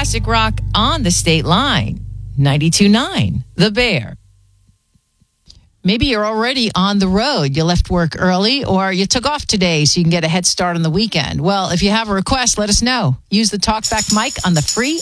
classic rock on the state line. 92.9 The Bear. Maybe you're already on the road. You left work early or you took off today so you can get a head start on the weekend. Well, if you have a request, let us know. Use the TalkBack mic on the free